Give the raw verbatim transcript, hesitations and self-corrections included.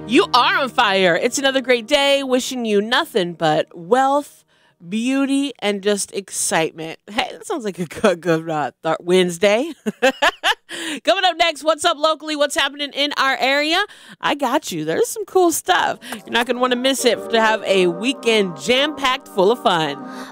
You are on fire. It's another great day. Wishing you nothing but wealth, beauty, and just excitement. Hey, that sounds like a good, good uh, th- Wednesday. Coming up next, what's up locally? What's happening in our area? I got you. There's some cool stuff. You're not going to want to miss it to have a weekend jam-packed full of fun.